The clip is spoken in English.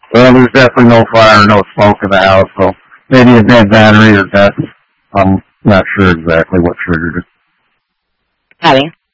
Well, there's definitely no fire, no smoke in the house, so maybe a dead battery or death. I'm not sure exactly what triggered it. Abby?